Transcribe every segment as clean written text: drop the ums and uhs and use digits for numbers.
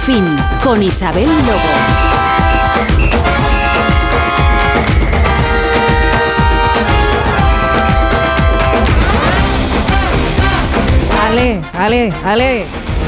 Fin, con Isabel Lobo. Ale.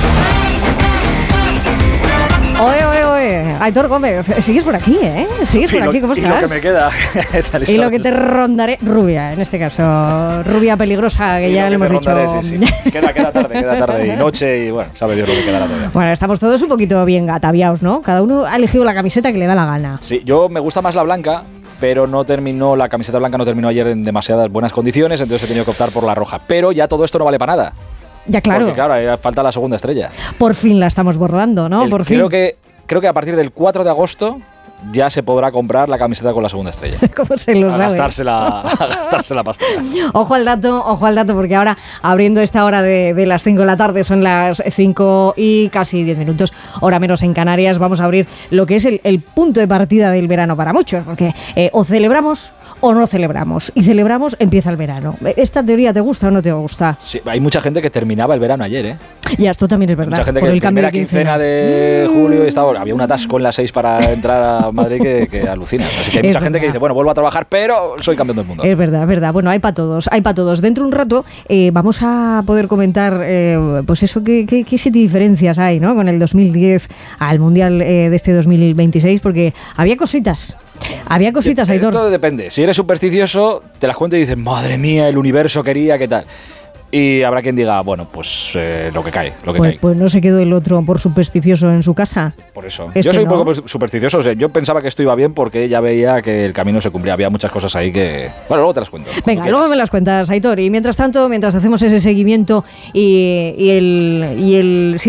Oye, Aitor Gómez, sigues por aquí, ¿eh? Sigues por aquí, ¿cómo estás? Y lo que me queda. Y lo que te rondaré, rubia, en este caso, rubia peligrosa, que ya le hemos dicho. Sí. Queda tarde y noche y bueno, sabe Dios lo que quedará todavía. Bueno, estamos todos un poquito bien ataviados, ¿no? Cada uno ha elegido la camiseta que le da la gana. Sí, yo me gusta más la blanca, pero la camiseta blanca no terminó ayer en demasiadas buenas condiciones, entonces he tenido que optar por la roja. Pero ya todo esto no vale para nada. Ya, claro. Porque claro, falta la segunda estrella. Por fin la estamos bordando, ¿no? Por fin. Creo que a partir del 4 de agosto ya se podrá comprar la camiseta con la segunda estrella. ¿Cómo se lo sabe? A gastarse la pasta. Ojo al dato, porque ahora, abriendo esta hora de las 5 de la tarde, son las 5 y casi 10 minutos, hora menos en Canarias, vamos a abrir lo que es el punto de partida del verano para muchos, porque o celebramos o no celebramos. Y celebramos, empieza el verano. ¿Esta teoría te gusta o no te gusta? Sí, hay mucha gente que terminaba el verano ayer, ¿eh? Ya, esto también es verdad. Mucha gente por que el cambio primera quincena de julio había un atasco en las 6 para entrar a Madrid que alucinas. Así que hay mucha gente que dice, bueno, vuelvo a trabajar, pero soy campeón del mundo. Es verdad. Bueno, hay para todos. Dentro de un rato vamos a poder comentar, pues eso, qué siete diferencias hay, ¿no? Con el 2010 al Mundial de este 2026, porque había cositas, Aitor. Esto depende. Si eres supersticioso, te las cuento y dices, madre mía, el universo quería, ¿qué tal? Y habrá quien diga, bueno, pues lo que cae. Pues no se quedó el otro por supersticioso en su casa. Por eso. Yo soy un poco supersticioso. O sea, yo pensaba que esto iba bien porque ya veía que el camino se cumplía. Había muchas cosas ahí que... Bueno, luego te las cuento. Venga, luego me las cuentas, Aitor. Y mientras tanto, mientras hacemos ese seguimiento y el